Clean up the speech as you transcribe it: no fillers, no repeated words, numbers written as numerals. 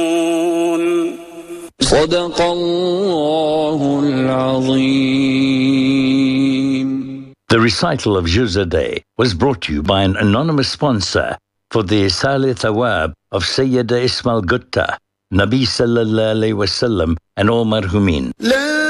صدق الله العظيم. The recital of Juz'a Day was brought to you by an anonymous sponsor for the Isali Thawab of Sayyida Ismail Gutta, Nabi Sallallahu Alaihi Wasallam and all marhumin.